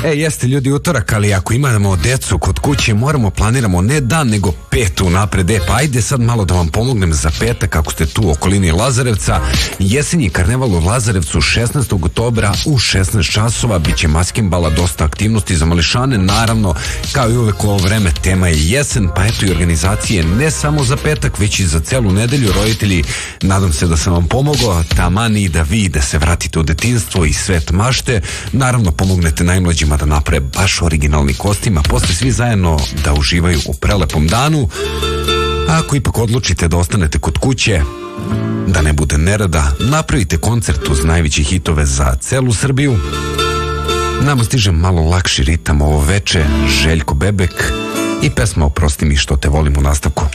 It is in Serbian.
Jeste ljudi, utorak, ali ako imamo decu kod kuće, planiramo ne dan, nego 5 unapred. Pa ajde sad malo da vam pomognem za petak, ako ste tu u okolini Lazarevca. Jesenji karneval u Lazarevcu 16. oktobra u 16 časova, bit će maskembala, dosta aktivnosti za mališane, naravno, kao i uvek u ovo vreme, tema je jesen, pa eto i organizacije ne samo za petak, već i za celu nedelju. Roditelji, nadam se da sam vam pomogao, taman i da vi da se vratite u detinjstvo i svet mašte, naravno pomognete najmlađima da naprave baš originalni kostim, a posle svi zajedno da uživaju u prelepom danu. A ako ipak odlučite da ostanete kod kuće, da ne bude nerada, napravite koncert uz najveće hitove za celu Srbiju. Nama stiže malo lakši ritam ovo veče, Željko Bebek i pesma Oprosti mi što te volim u nastavku.